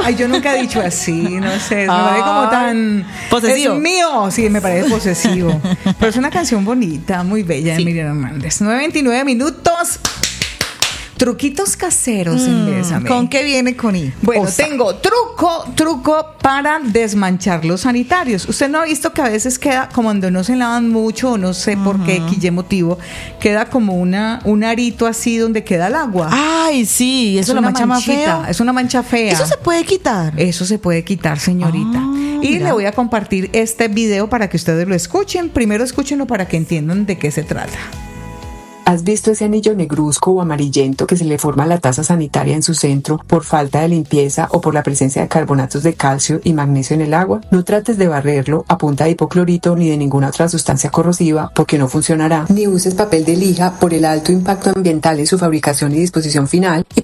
Ay, yo nunca he dicho así, no sé, me parece como tan... Posesivo. Es mío, sí, me parece posesivo. Pero es una canción bonita, muy bella de Miriam Hernández. 9:29 minutos. Truquitos caseros en Bésame. ¿Con qué viene, Connie? Bueno, tengo truco para desmanchar los sanitarios. Usted no ha visto que a veces queda, como cuando no se lavan mucho, o no sé por qué, qué motivo, queda como un arito así donde queda el agua. Ay, sí, eso lo mancha más feo. Es una mancha fea. ¿Eso se puede quitar? Eso se puede quitar, señorita. Y mira. le voy a compartir este video para que ustedes lo escuchen. Primero escúchenlo para que entiendan de qué se trata. ¿Has visto ese anillo negruzco o amarillento que se le forma a la taza sanitaria en su centro por falta de limpieza o por la presencia de carbonatos de calcio y magnesio en el agua? No trates de barrerlo a punta de hipoclorito ni de ninguna otra sustancia corrosiva porque no funcionará. Ni uses papel de lija por el alto impacto ambiental en su fabricación y disposición final y